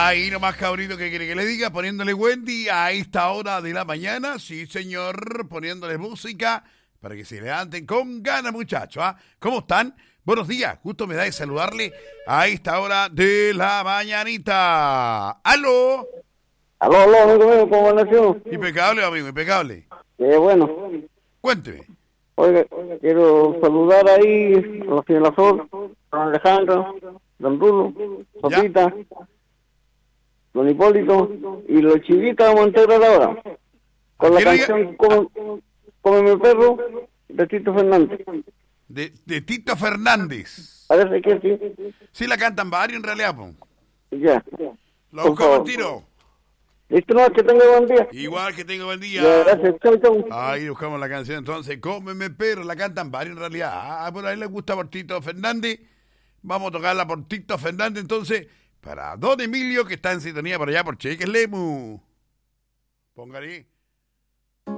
Ahí nomás, cabrito, que quiere que le diga, poniéndole Wendy a esta hora de la mañana. Sí, señor, poniéndole música para que se levanten con ganas, muchachos. ¿Ah? ¿Cómo están? Buenos días. Justo me da de saludarle a esta hora de la mañanita. ¡Aló! Aló, amigo mío, ¿cómo amaneció? Impecable, amigo, impecable. Bueno. Cuénteme. Oiga, quiero saludar ahí a la señora Sol, a don Alejandro, don Rulo, Sopita, don Hipólito y los chivitas vamos a integrar ahora con la canción Come mi perro de Tito Fernández. De Tito Fernández. Parece que sí. Sí, la cantan varios en realidad, po. Ya. Lo buscamos el tiro. Listo, no, que tenga buen día. Igual que tenga buen día. Gracias, chau. Ahí buscamos la canción entonces, Cómeme Perro, la cantan varios en realidad. Ah, por ahí les gusta por Tito Fernández. Vamos a tocarla por Tito Fernández entonces, para don Emilio que está en sintonía por allá por Cheques Lemu. Póngale.